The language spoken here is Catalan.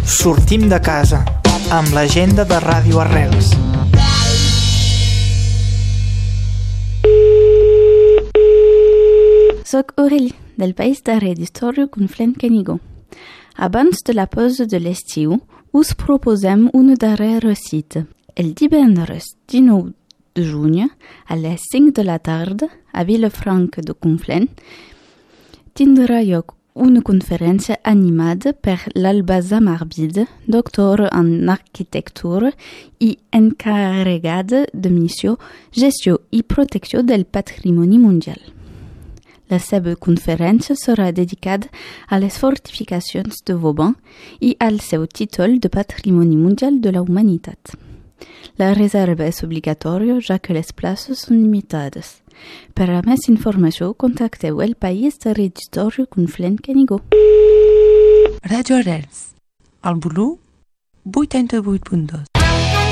Sortim de casa amb l'agenda de Ràdio Arrels. Soc Aurélie, del País d'Arrel d'Història Conflent Canigó. Abans de la pausa de l'estiu, us proposem una darrera cita. El divendres 19 de juny, a les 5 de la tarda, a Vilafranca de Conflent, tindrà lloc una conferència animada per l'Alba Zamarbide, doctora en arquitectura i encarregada de missió, gestió i protecció del patrimoni mundial. La seva conferència serà dedicada a les fortificacions de Vauban i al seu títol de Patrimoni Mundial de la Humanitat. La reserva és obligatòria, ja que les places són limitades. Per a més informació, contacteu el País d'Arrel d'Història Conflent Canigó. Ràdio Arrels, al volum 88.2.